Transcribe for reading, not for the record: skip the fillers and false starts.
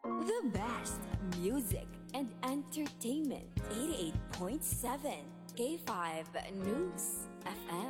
The best music and entertainment. 88.7 K5 News FM.